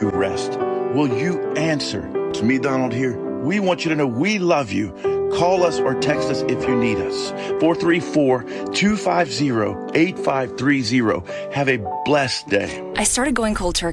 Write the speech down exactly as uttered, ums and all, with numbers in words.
to rest. Will you answer? It's me, Donald, here. We want you to know we love you. Call us or text us if you need us. four three four, two five zero, eight five three zero. Have a blessed day. I started going cold turkey